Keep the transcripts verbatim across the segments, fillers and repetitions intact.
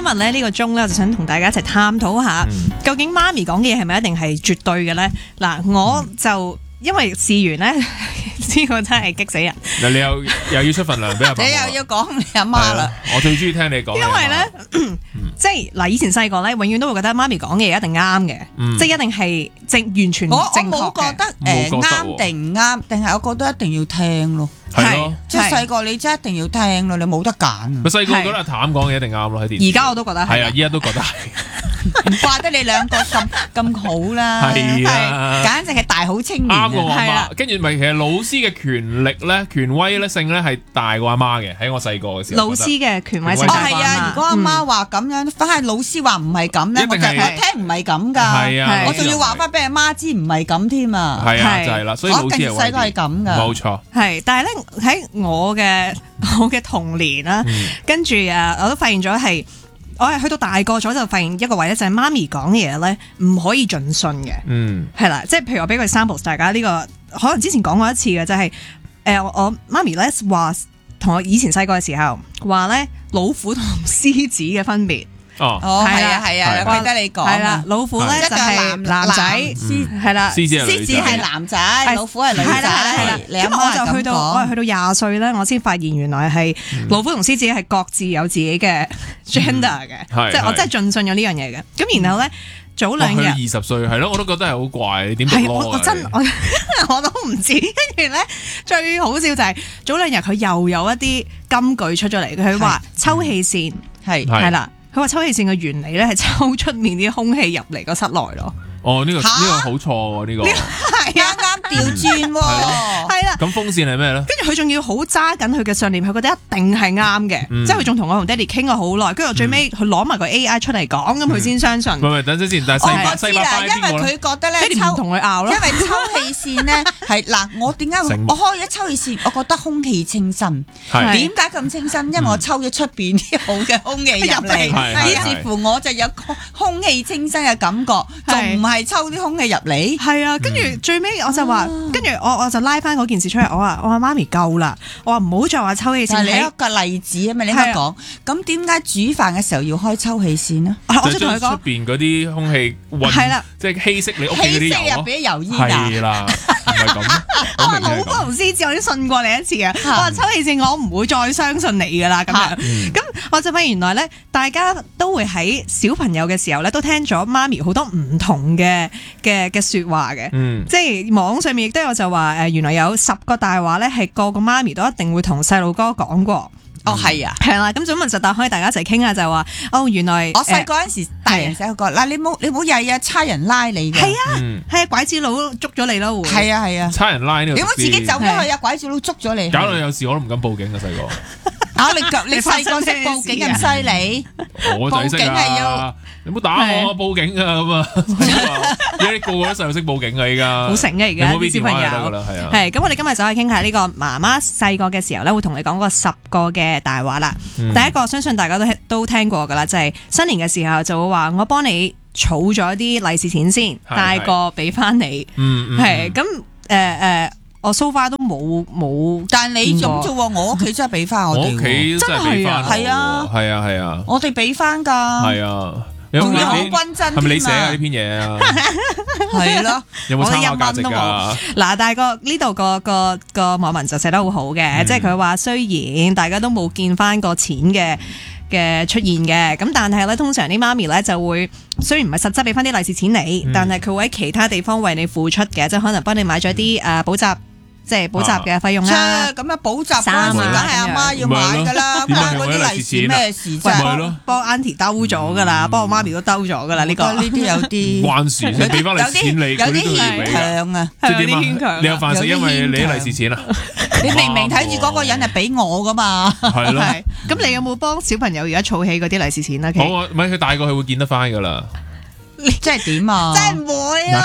日咧呢個鐘咧，我就想同大家一齊探討下， 嗯、 究竟媽咪講嘅嘢係咪一定係絕對嘅咧？嗱，我就因為試完咧，呢個真係激死人。 嗱，你又又要出份糧俾阿爸， 你又要講你阿媽啦。 我最中意聽你講。 因為咧，嗯、即係嗱，以前細個咧，永遠都會覺得媽咪講嘅嘢一定啱嘅， 嗯、 即係一定係正完全正確嘅。 我我冇覺得誒啱定唔啱，定係我覺得一定要聽咯。 係咯， 即係細個你真係一定要聽咯，你冇得揀。 咪細個覺得阿譚講嘅一定啱咯，喺電視。 而家我都覺得係。 係啊，依家都覺得係。 唔怪得你兩個咁咁好啦， 係啊， 簡直係大好青年。 啱過我阿係啦媽，跟住咪其實老師嘅權力咧、權威咧、性咧係大過阿媽嘅。喺我細個嘅時候， 老師嘅權威性哦大過阿媽。 係啊，如果阿媽話咁樣，反係老師話唔係咁咧，我就係聽唔係咁㗎。 係啊， 我仲要話翻俾阿媽知唔係咁添啊。 係啊，就係啦，所以老師係細個係咁㗎。 冇錯。 係，但係咧喺我嘅我嘅童年啦， 嗯、 跟住啊，我都發現咗係。我係去到大個咗就發現一個位咧，就係媽咪講嘅嘢咧唔可以盡信嘅， 嗯， 係啦，即係譬如我俾個 sample 大家呢、呢個可能之前講過一次嘅，就係、是、誒、呃、我媽咪咧話同我以前細個嘅時候話咧老虎同獅子嘅分別。 哦， 哦，係啊，係啊，我記得你講。 係啦，老虎咧就係男仔，係啦， 獅子獅子係男仔，老虎係女仔。 係啦，係啦。咁我就去到我係去到廿歲咧，我先發現原來係老虎同獅子係各自有自己嘅 gender 嘅，即係我真係盡信咗呢樣嘢嘅。咁然後咧早兩日二十歲係咯，我都覺得係好怪，你點讀咯？ 我真我我都唔知。跟住咧最好笑就係早兩日佢又有一啲金句出咗嚟，佢話抽氣扇係係啦。佢話抽氣扇嘅原理咧係抽出面啲空氣入嚟個室內咯。 哦，呢個呢個好錯喎，呢個係啱啱調轉喎。 係啦。 咁風扇係咩咧？ 跟住佢仲要好揸緊佢嘅信念，佢覺得一定係啱嘅。即係佢仲同我同爹哋傾咗好耐，跟住最尾佢攞埋個 A I 出嚟講，咁佢先相信。 唔係唔係，等陣先。但係西西伯花因為佢覺得咧抽同佢拗咯。 因為抽氣扇咧係嗱，我點解我開咗抽氣扇，我覺得空氣清新。點解咁清新？因為我抽咗出邊啲好嘅空氣入嚟，於是乎我就有空氣清新嘅感覺，仲唔係係抽啲空氣入嚟， 係啊，跟住最尾我就話，跟住我我就拉翻嗰件事出嚟，我話我話媽咪夠啦，我話唔好再話抽氣扇。 你一個例子啊嘛，你應該講，咁點解煮飯嘅時候要開抽氣扇呢？ 我想同佢講， 出邊嗰啲空氣混，係啦，即係稀釋你屋企嗰啲油咯。稀釋入邊油煙啊，係啦，唔係咁。 我話老虎同獅子，我已經信過你一次啊！我話抽氣扇，我唔會再相信你噶啦，咁樣。咁我就發現原來咧，大家都會喺小朋友嘅時候咧，都聽咗媽咪好多唔同嘅嘅嘅説話嘅。嗯，即係網上面亦都有就話誒，原來有十個大話咧，係個個媽咪都一定會同細路哥講過。 哦，係啊， 係啦，咁咁咪就但可以大家一齊傾下，就話哦，原來我細個嗰陣時，大人細個嗱，你冇你冇日日差人拉你嘅， 係啊，係拐子佬捉咗你咯，會係啊係啊， 差人拉呢個， 你冇自己走咗去啊，拐子佬捉咗你， 搞到有時我都唔敢報警啊，細個。 啊！你你細個識報警咁犀利， 我仔識啊！你唔好打我，報警啊咁啊！而家你個個都細路識報警啊！依家好醒嘅而家啲小朋友係啊， 係咁，我哋今日就可以傾下呢個媽媽細個嘅時候咧，會同你講個十個嘅大話啦。第一個相信大家都都聽過噶啦，就係新年嘅時候就會話我幫你儲咗啲利是錢先，大個俾翻你。嗯，係咁誒誒。我 so far 都冇冇， 但係你咁做喎，我屋企真係俾翻我哋。 我屋企真係俾翻， 係啊， 係啊，係啊， 我哋俾翻㗎。 係啊， 仲要好均真。 係咪你寫啊呢篇嘢啊？ 係咯， 有冇參考價值㗎？ 嗱，但係個呢度個個個網民就寫得好好嘅，即係佢話雖然大家都冇見翻個錢嘅嘅出現嘅，咁但係咧通常啲媽咪咧就會雖然唔係實質俾翻啲利是錢你，但係佢會喺其他地方為你付出嘅，即係可能幫你買咗啲誒補習。即係補習嘅費用啦， 咁啊補習嗰陣時梗係阿媽要買㗎啦，關嗰啲利是咩事啫？ 幫 Auntie 兜咗㗎啦，幫我媽咪都兜咗㗎啦，呢個呢啲有啲關事，你俾翻利是錢你， 有啲牽強啊， 即係點啊？你有飯食，因為你啲利是錢啊？ 你明明睇住嗰個人係俾我㗎嘛？ 係咯， 咁你有冇幫小朋友而家儲起嗰啲利是錢啊？ 好啊，唔係佢大個佢會見得翻㗎啦。 即係點啊？ 真係唔會啊！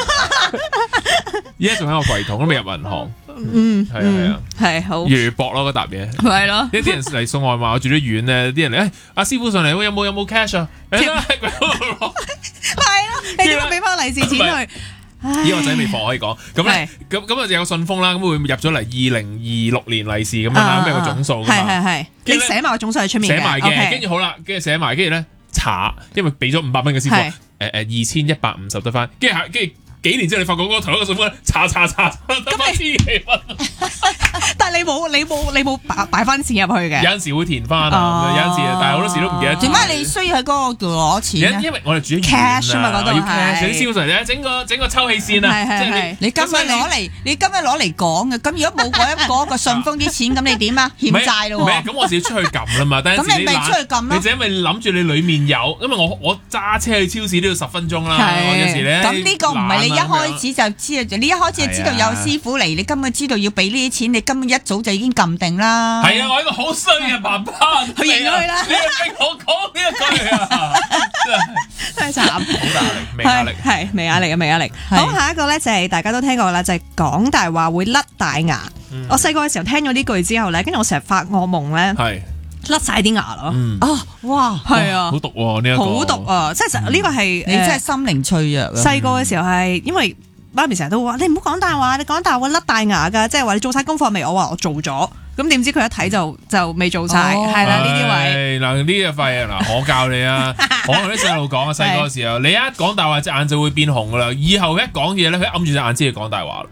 依家仲喺個櫃桶都未入銀行。 嗯， 係啊係啊， 係好越薄咯嗰沓嘢。 係咯， 一啲人嚟送外賣，我住啲遠咧，啲人嚟，誒阿師傅上嚟，有冇有冇 cash 啊？係咯， 你點會俾翻利是錢佢？ 依個仔未放可以講，咁咧咁咁啊有個信封啦，咁會入咗嚟二零二六年利是咁樣啦，咁有個總數㗎嘛。 係係係，你寫埋個總數喺出面嘅。 寫埋嘅，跟住好啦，跟住寫埋，跟住咧查，因為俾咗五百蚊嘅師傅，誒誒二千一百五十得翻，跟住跟住。幾年之後你發覺嗰個同一個信封查查查得翻千幾蚊， 但係你冇你冇你冇擺擺翻錢入去嘅， 有陣時會填翻啊，有陣時，但係好多時都唔記得。 點解你需要喺嗰個度攞錢？ 因為我哋煮 cash 啊嘛，嗰度係啲銷售咧整個整個抽氣扇啊，即係你今日攞嚟，你今日攞嚟講嘅，咁如果冇嗰一嗰個信封啲錢，咁你點啊？欠債咯喎！ 咁我就要出去撳啦嘛，但係咁你咪出去撳咯？ 你就因為諗住你裡面有，因為我我揸車去超市都要十分鐘啦，有時咧。 咁呢個唔係你一開始就知啊！你一開始就知道有師傅嚟，你根本知道要俾呢啲錢，你根本一早就已經撳定啦。 係啊，我一個好衰嘅爸爸， 去認咗佢啦！ 你逼我講呢一句啊， 真係慘，好大壓力，未壓力， 係未壓力嘅未壓力。好，下一個咧就係大家都聽過啦，就係講大話會甩大牙。我細個嘅時候聽咗呢句之後咧，跟住我成日發噩夢咧，係甩晒啲牙咯。 啊，哇， 係啊， 好毒喎呢一個， 好毒啊！即係呢個係你真係心靈脆弱。 細個嘅時候係因為。媽咪成日都話：你唔好講大話，你講大話甩大牙㗎，即係話你做晒功課未？我話我做咗，咁點知佢一睇就就未做晒，係啦呢啲位。 嗱呢啲廢啊！嗱我教你啊，我同啲細路講啊，細個嘅時候，你一講大話隻眼就會變紅㗎啦，以後一講嘢咧，佢揞住隻眼知你講大話。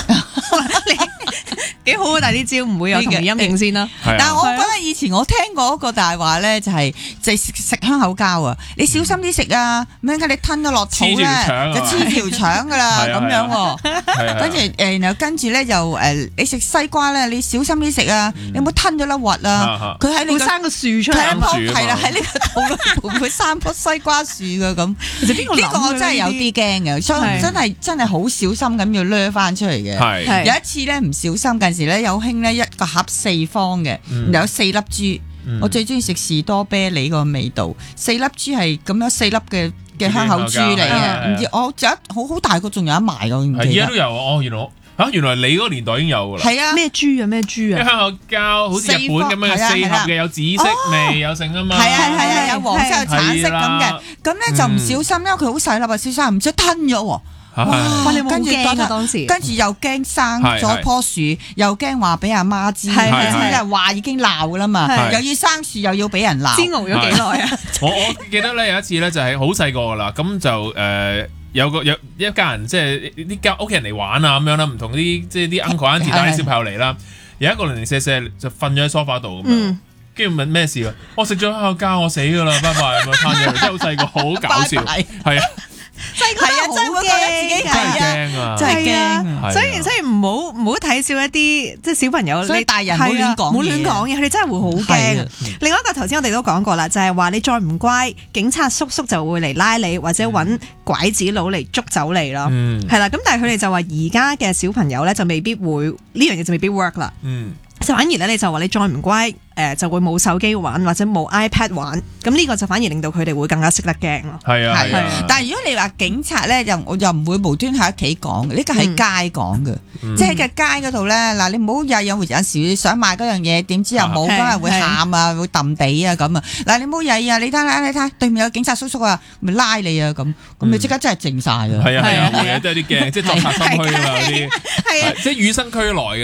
幾好啊！但係呢招唔會有童年陰影先啦。 但係我覺得以前我聽過一個大話咧，就係就係食食香口膠啊！你小心啲食啊，咁樣你吞咗落肚咧就黐條腸噶啦咁樣。跟住誒，然後跟住咧就誒，你食西瓜咧，你小心啲食啊！你有冇吞咗粒核啊？佢喺你生個樹出嚟， 係啦，喺呢個肚裏會唔會生棵西瓜樹噶咁？呢個我真係有啲驚嘅，所以真係真係好小心咁要掠翻出嚟嘅。有一次咧唔小心嗰陣時咧有興咧一個盒四方嘅，有四粒珠。我最中意食士多啤梨個味道，四粒珠係咁樣四粒嘅嘅香口珠嚟嘅。唔知我仲有好好大個，仲有一埋噶。 而家都有哦，原來嚇原來你嗰個年代已經有噶啦。 係啊，咩珠啊咩珠啊？ 香口膠好似日本咁樣四盒嘅，有紫色味有剩啊嘛。 係啊係啊，有黃色有橙色咁嘅。咁咧就唔小心，因為佢好細粒啊，小心唔知吞咗喎。 哇！你跟住驚啊當時， 跟住又驚生咗棵樹，又驚話俾阿媽知，係係話已經鬧噶啦嘛，又要生樹又要俾人鬧， 煎熬咗幾耐啊！ 我我記得咧有一次咧就係好細個噶啦，咁就誒有個有一家人即係啲家屋企人嚟玩啊咁樣啦，唔同啲即係啲 uncle auntie 帶啲小朋友嚟啦，有一個零零舍舍就瞓咗喺梳化度咁樣，跟住問咩事啊？我食咗香口膠，我死噶啦，拜拜咁樣攤咗，真係好細個，好搞笑，係啊。 細個係啊，真係會覺得自己係啊， 真係驚啊！ 所以所以唔好唔好睇笑一啲即係小朋友， 所以大人唔好亂講， 唔好亂講嘢，佢哋真係會好驚。另外一個頭先我哋都講過啦，就係話你再唔乖，警察叔叔就會嚟拉你，或者揾拐子佬嚟捉走你咯。係啦，咁但係佢哋就話而家嘅小朋友咧就未必會呢樣嘢就未必 work 啦。嗯，反而咧你就話你再唔乖。誒就會冇手機玩或者冇 iPad 玩，咁呢個就反而令到佢哋會更加識得驚咯。 係啊，係啊。 但係如果你話警察咧，又我又唔會無端喺屋企講嘅，呢個喺街講嘅，即係喺個街嗰度咧。嗱，你唔好又有有時想買嗰樣嘢，點知又冇，嗰人會喊啊，會揼地啊咁啊。嗱，你唔好曳啊！你睇下，你睇對面有警察叔叔啊，咪拉你啊咁，咁你即刻真係靜晒㗎。 係啊係啊，冇嘢都有啲驚，即係作賊心虛啊嗰啲，即係與生俱來嘅。